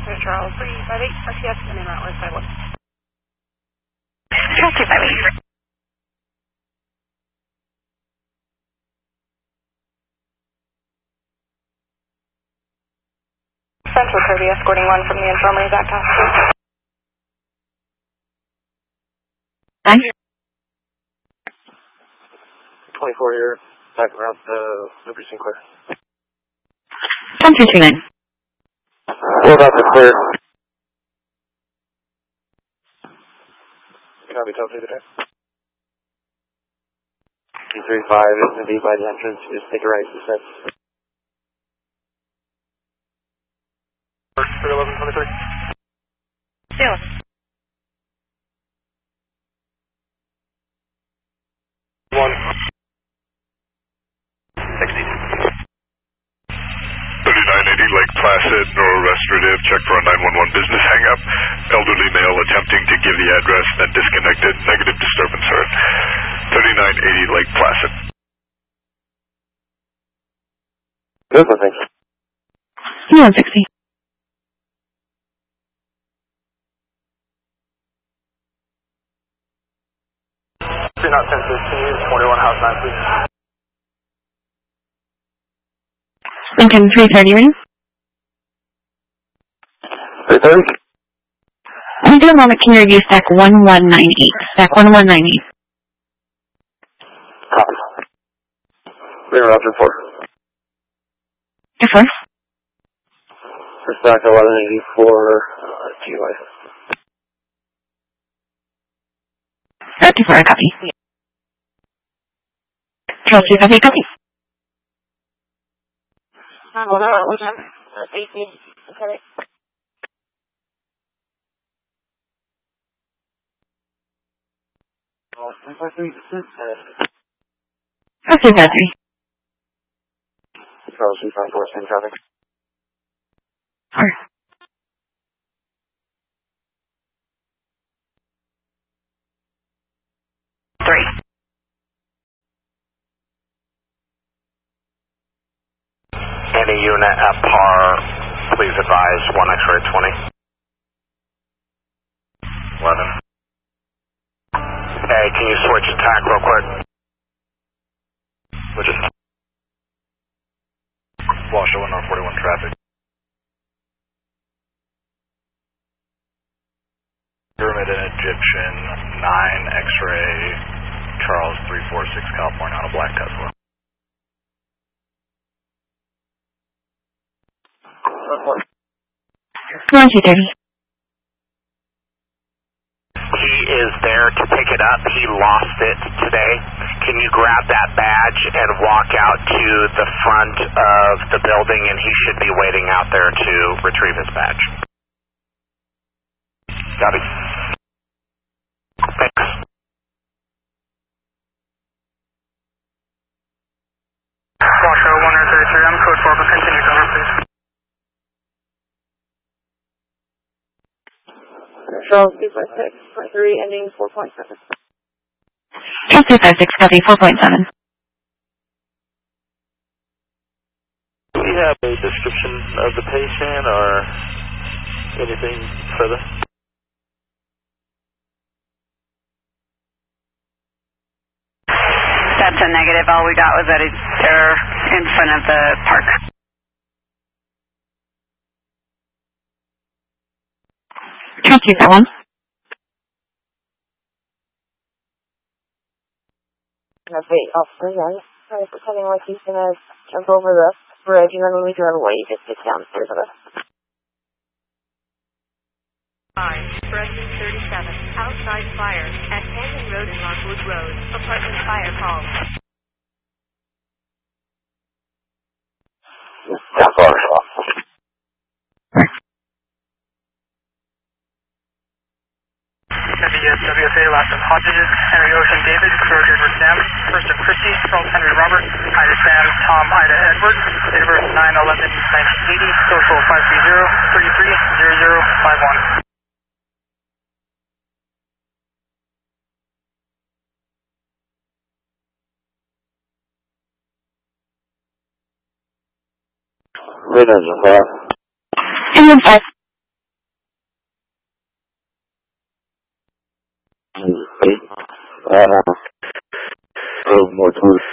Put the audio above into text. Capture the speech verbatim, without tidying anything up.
Charles three five eight, R T S, and in route one five one. Charles three five eight. Central Kirby escorting one from the infirmary back to hospital. Thank you. twenty-four here, back around the, the precinct clear. one two three nine. What about the clear? Copy, tell me the day. two three five is going to be by the entrance. You just take a right, you said. three eleven twenty-three. Yeah. One. sixty. thirty-nine eighty Lake Placid, neurorestorative, check for a nine one one business hang-up. Elderly male attempting to give the address, then disconnected. Negative disturbance heard. thirty-nine eighty Lake Placid. Good one, thanks. one sixty. three not ten fifteen, twenty-one house nine, please. Lincoln three thirty ring. three thirty? I'm doing a moment, can you review stack one one nine eight? Stack one one nine eight. Copy. Clear option four. Your first? For stack eleven eighty-four, uh, G Y. thirty-four, I copy. Charles three five eight, copy. Hold on, one time. eighteen. Okay. Oh, three five three. Charles three five three. Charles three five four, same traffic. Alright. Three. Any unit at par, please advise one X-ray twenty. eleven. Hey, can you switch attack real quick? Which is Wash one R forty-one traffic. Pyramid and Egyptian, nine X-ray, Charles three four six California on a black Tesla. one two thirty. He is there to pick it up. He lost it today. Can you grab that badge and walk out to the front of the building, and he should be waiting out there to retrieve his badge. Got it. Thanks. Washoe one thirty-three, I'm code four, but continue cover, please. Charles two five six, point three, ending four point seven. Charles two five six, copy, four point seven. Do we have a description of the patient or anything further? That's a negative. All we got was that it's there in front of the park. Charles two five one. That's eight, officer, yeah. Sorry, pretending like he's gonna jump over the bridge, and then when we drive away, he just gets downstairs of us. Five, Brendan thirty-seven, outside fire, at Canyon Road and Lockwood Road, apartment fire call. That's all right. W S A, last of Hodges, Henry Ocean David, George Edward Sam, first of Christie, Charles Henry Robert, Ida Sam, Tom Ida Edward, date of birth nine eleven nineteen eighty, social five three zero, thirty-three zero zero five one. Radars are far. And then five. Uh, drove more towards